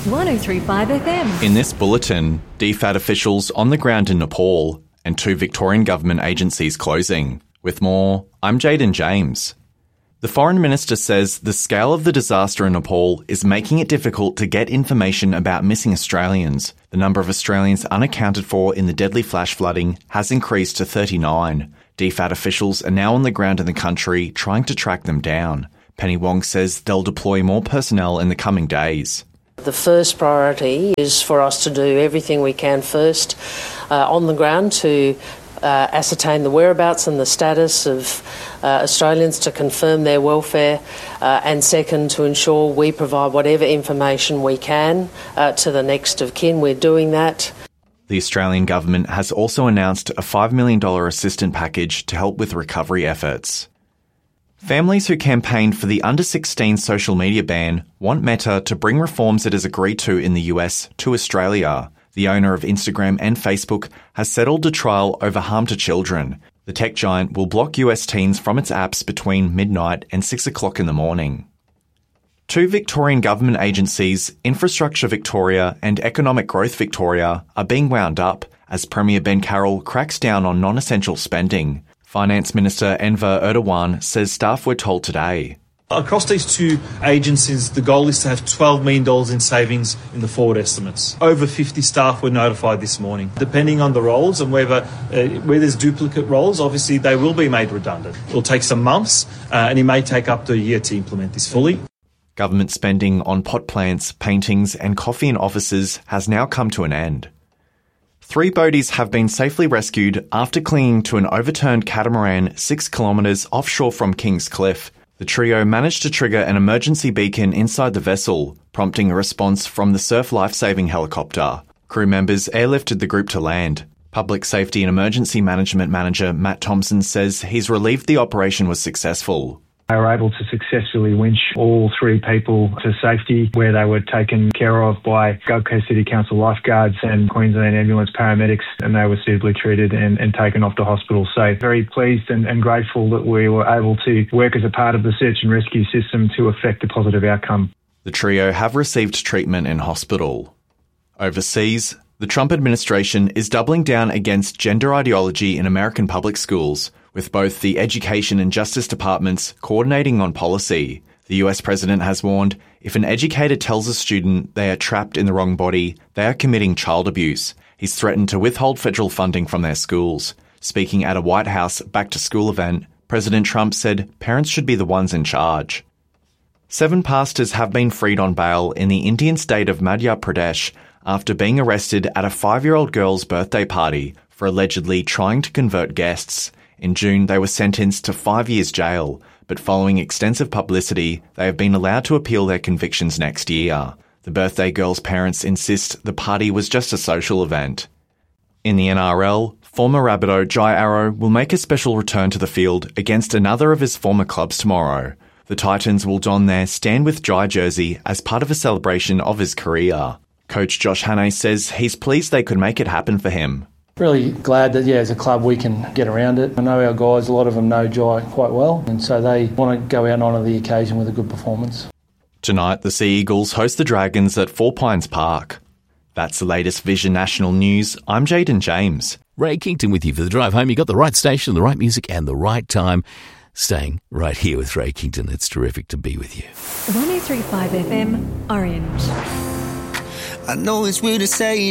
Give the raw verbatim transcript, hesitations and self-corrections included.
one oh three point five F M. In this bulletin, D F A D officials on the ground in Nepal and two Victorian government agencies closing. With more, I'm Jaden James. The Foreign Minister says the scale of the disaster in Nepal is making it difficult to get information about missing Australians. The number of Australians unaccounted for in the deadly flash flooding has increased to thirty-nine. D F A D officials are now on the ground in the country trying to track them down. Penny Wong says they'll deploy more personnel in the coming days. The first priority is for us to do everything we can first uh, on the ground to Uh, ascertain the whereabouts and the status of uh, Australians, to confirm their welfare, uh, and second, to ensure we provide whatever information we can uh, to the next of kin. We're doing that. The Australian government has also announced a five million dollars assistance package to help with recovery efforts. Families who campaigned for the under sixteen social media ban want Meta to bring reforms it has agreed to in the U S to Australia. The owner of Instagram and Facebook has settled a trial over harm to children. The tech giant will block U S teens from its apps between midnight and six o'clock in the morning. Two Victorian government agencies, Infrastructure Victoria and Economic Growth Victoria, are being wound up as Premier Ben Carroll cracks down on non-essential spending. Finance Minister Enver Erdogan says staff were told today. Across these two agencies, the goal is to have twelve million dollars in savings in the forward estimates. Over fifty staff were notified this morning. Depending on the roles and whether, uh, where there's duplicate roles, obviously they will be made redundant. It will take some months uh, and it may take up to a year to implement this fully. Government spending on pot plants, paintings and coffee in offices has now come to an end. Three boaties have been safely rescued after clinging to an overturned catamaran six kilometres offshore from Kings Cliff. The trio managed to trigger an emergency beacon inside the vessel, prompting a response from the surf life-saving helicopter. Crew members airlifted the group to land. Public Safety and Emergency Management Manager Matt Thompson says he's relieved the operation was successful. They were able to successfully winch all three people to safety, where they were taken care of by Gold Coast City Council lifeguards and Queensland Ambulance paramedics, and they were suitably treated and, and taken off to hospital. So very pleased and, and grateful that we were able to work as a part of the search and rescue system to effect a positive outcome. The trio have received treatment in hospital. Overseas, the Trump administration is doubling down against gender ideology in American public schools, with both the Education and Justice Departments coordinating on policy. The U S president has warned if an educator tells a student they are trapped in the wrong body, they are committing child abuse. He's threatened to withhold federal funding from their schools. Speaking at a White House back-to-school event, President Trump said parents should be the ones in charge. Seven pastors have been freed on bail in the Indian state of Madhya Pradesh after being arrested at a five-year-old girl's birthday party for allegedly trying to convert guests. In June, they were sentenced to five years jail, but following extensive publicity, they have been allowed to appeal their convictions next year. The birthday girl's parents insist the party was just a social event. In the N R L, former Rabbitoh Jai Arrow will make a special return to the field against another of his former clubs tomorrow. The Titans will don their Stand With Jai jersey as part of a celebration of his career. Coach Josh Hannay says he's pleased they could make it happen for him. Really glad that, yeah, as a club we can get around it. I know our guys, a lot of them know Jai quite well, and so they want to go out and honour the occasion with a good performance. Tonight, the Sea Eagles host the Dragons at Four Pines Park. That's the latest Vision National News. I'm Jaden James. Ray Kington with you for the drive home. You got the right station, the right music and the right time. Staying right here with Ray Kington. It's terrific to be with you. one oh three point five F M, Orange. I know it's weird to say